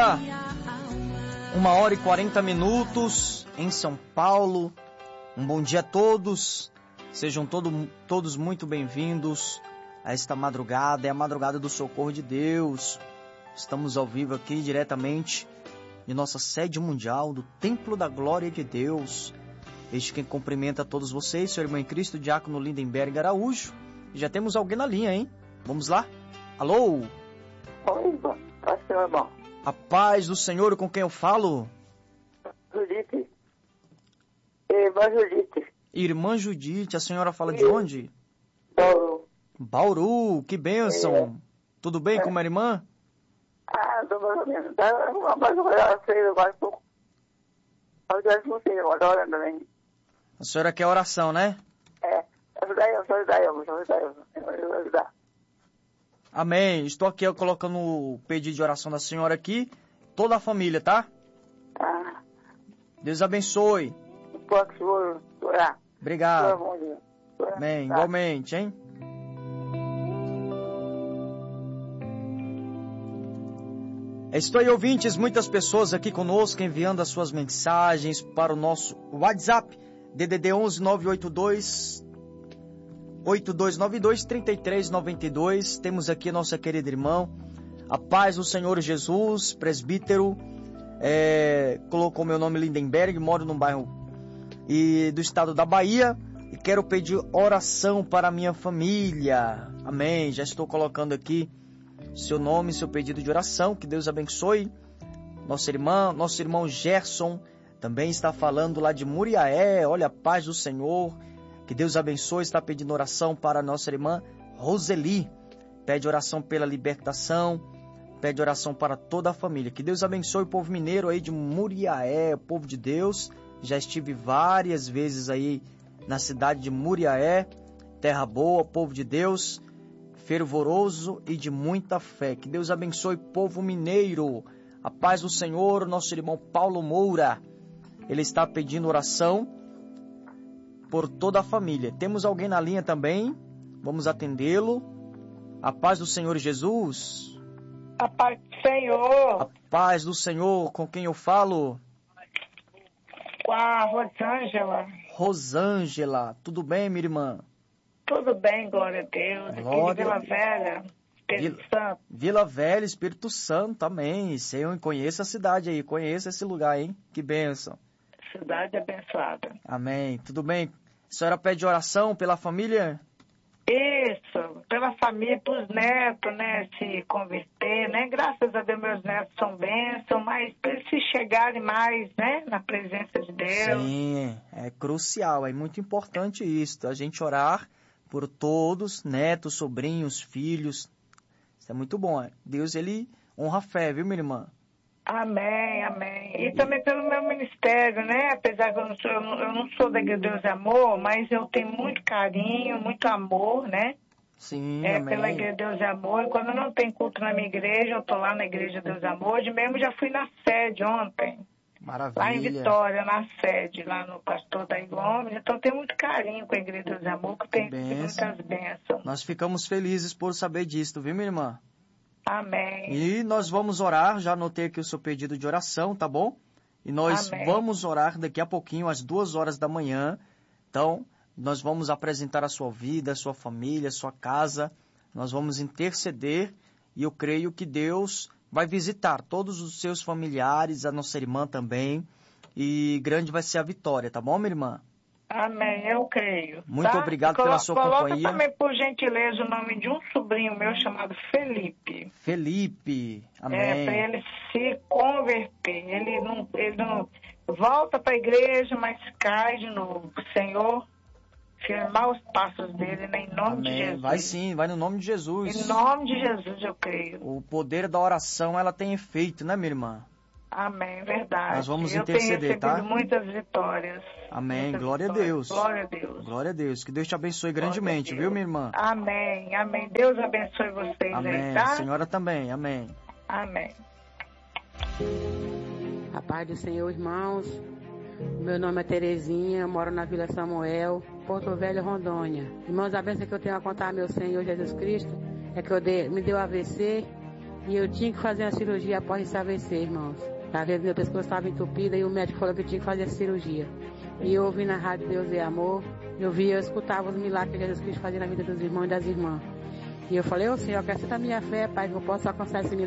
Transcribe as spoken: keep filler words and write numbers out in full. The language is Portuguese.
Agora, uma hora e quarenta minutos em São Paulo. Um bom dia a todos. Sejam todo, todos muito bem-vindos a esta madrugada. É a madrugada do socorro de Deus. Estamos ao vivo aqui diretamente de nossa sede mundial, do Templo da Glória de Deus. Este quem cumprimenta a todos vocês, seu irmão em Cristo, Diácono Lindenberg Araújo. E já temos alguém na linha, hein? Vamos lá? Alô? Oi, bom. Pode ser, irmão. A paz do Senhor, com quem eu falo? Judite. Irmã Judite. Irmã Judite, a senhora fala de onde? Bauru. Bauru, que bênção. É. Tudo bem é. com a irmã? Ah, tô mais ou menos. Tá, mas eu sei, eu gosto um pouco. Eu já não sei, eu adoro também. A senhora quer oração, né? É, ajudar eu, ajudar eu, ajudar eu, eu ajudar. Amém. Estou aqui colocando o pedido de oração da senhora aqui. Toda a família, tá? Ah. Deus abençoe. Pode orar. Obrigado. Orar. Amém. Tá. Igualmente, hein? Estou aí, ouvintes, muitas pessoas aqui conosco enviando as suas mensagens para o nosso WhatsApp. D D D onze nove oito dois oito dois nove dois três três nove dois. Temos aqui a nossa querida irmã, a paz do Senhor Jesus, presbítero, é, colocou meu nome Lindenberg, moro num bairro e, do estado da Bahia e quero pedir oração para a minha família. Amém, já estou colocando aqui seu nome, seu pedido de oração, que Deus abençoe. Nossa irmã, nosso irmão Gerson também está falando lá de Muriaé, olha a paz do Senhor. Que Deus abençoe, está pedindo oração para a nossa irmã Roseli. Pede oração pela libertação, pede oração para toda a família. Que Deus abençoe o povo mineiro aí de Muriaé, o povo de Deus. Já estive várias vezes aí na cidade de Muriaé, terra boa, povo de Deus, fervoroso e de muita fé. Que Deus abençoe o povo mineiro. A paz do Senhor, nosso irmão Paulo Moura. Ele está pedindo oração por toda a família. Temos alguém na linha também. Vamos atendê-lo. A paz do Senhor Jesus. A paz do Senhor. A paz do Senhor, com quem eu falo? Com a Rosângela. Rosângela, tudo bem, minha irmã? Tudo bem, glória a Deus. Glória. Aqui de Vila Velha, Espírito Vila, Santo. Vila Velha, Espírito Santo, amém. Eu conheço a cidade aí, conheço esse lugar, hein? Que bênção. Cidade abençoada. Amém. Tudo bem? A senhora pede oração pela família? Isso, pela família, para os netos, né, se converter, né? Graças a Deus meus netos são bênçãos, mas para eles se chegarem mais, né, na presença de Deus. Sim, é crucial, é muito importante isso, a gente orar por todos, netos, sobrinhos, filhos. Isso é muito bom. Deus, ele honra a fé, viu, minha irmã? Amém, amém. E também pelo meu ministério, né? Apesar que eu não sou, eu não, eu não sou da Igreja Deus e Amor, mas eu tenho muito carinho, muito amor, né? Sim, é, amém. Pela Igreja Deus e Amor. E quando não tem culto na minha igreja, eu tô lá na Igreja Deus e Amor. De mesmo já fui na sede ontem. Maravilha. Lá em Vitória, na sede, lá no Pastor da Gomes. Então eu tenho muito carinho com a Igreja Deus e Amor, que tem muitas bênçãos. Nós ficamos felizes por saber disso, viu, minha irmã? Amém. E nós vamos orar, já anotei aqui o seu pedido de oração, tá bom? E nós Amém. Vamos orar daqui a pouquinho, às duas horas da manhã. Então, nós vamos apresentar a sua vida, a sua família, a sua casa. Nós vamos interceder e eu creio que Deus vai visitar todos os seus familiares, a nossa irmã também. E grande vai ser a vitória, tá bom, minha irmã? Amém, eu creio. Muito tá? obrigado Colo- pela sua coloca companhia. Coloca também, por gentileza, o nome de um sobrinho meu chamado Felipe. Felipe, amém. É, para ele se converter. Ele não, ele não volta para a igreja, mas cai de novo. Senhor, firmar os passos dele, né, em nome amém. de Jesus. Vai sim, vai no nome de Jesus. Em nome de Jesus, eu creio. O poder da oração, ela tem efeito, né, minha irmã? Amém, verdade. Nós vamos eu interceder, tenho tá? muitas vitórias. Amém, muitas glória vitórias. a Deus. Glória a Deus. Glória a Deus. Que Deus te abençoe grandemente, viu, minha irmã? Amém, amém. Deus abençoe vocês amém. aí, tá? A senhora também, amém. Amém. A paz do Senhor, irmãos. Meu nome é Terezinha, eu moro na Vila Samuel, Porto Velho, Rondônia. Irmãos, a bênção que eu tenho a contar, meu Senhor Jesus Cristo, é que eu dei, me deu A V C, E eu tinha que fazer a cirurgia após esse A V C, irmãos. Às vezes meu pescoço estava entupido e o médico falou que eu tinha que fazer a cirurgia. E eu ouvi na rádio Deus é Amor, eu via, eu escutava os milagres que Jesus quis fazer na vida dos irmãos e das irmãs. E eu falei, ô Senhor, acrescenta a minha fé, Pai, que eu possa alcançar esse milagre.